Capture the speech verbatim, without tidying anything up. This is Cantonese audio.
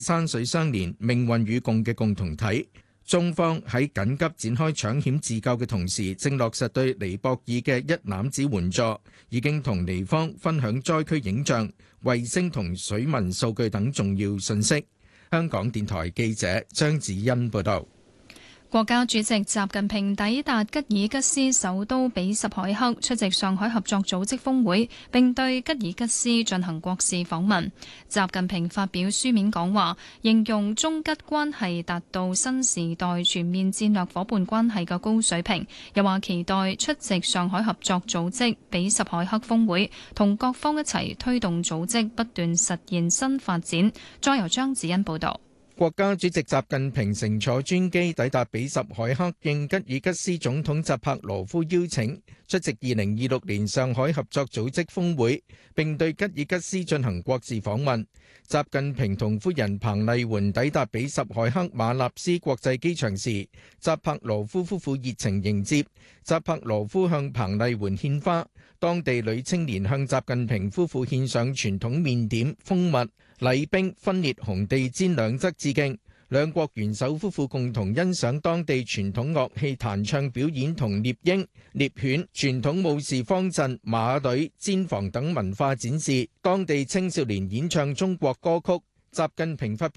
山水相連、命運與共嘅共同體。中方喺緊急展開搶險自救嘅同時，正落實對尼泊爾嘅一攬子援助，已經同尼方分享災區影像、衛星同水文數據等重要信息。香港電台記者張子欣報道。 國家主席習近平抵達吉爾吉斯首都比什凱克，出席上海合作組織峰會，並對吉爾吉斯進行國事訪問。習近平發表書面講話，形容中吉關係達到新時代全面戰略夥伴關係嘅高水平，又話期待出席上海合作組織比什凱克峰會，同各方一齊推動組織不斷實現新發展。再由張子欣報道。 國家主席習近平乘坐專機抵達比什凱克，應吉爾吉斯總統扎帕羅夫邀請，出席二零二六年上海合作組織峰會，並對吉爾吉斯進行國事訪問。習近平同夫人彭麗媛抵達比什凱克馬納斯國際機場時，扎帕羅夫夫婦熱情迎接。扎帕羅夫向彭麗媛獻花，當地女青年向習近平夫婦獻上傳統麵點、蜂蜜、禮兵、分裂紅地氈兩側致敬。兩國元首夫婦共同欣賞當地傳統樂器彈唱表演同獵鷹、獵犬、傳統武士方陣、馬隊、氈房等文化展示。當地青少年演唱中國歌曲。習近平發表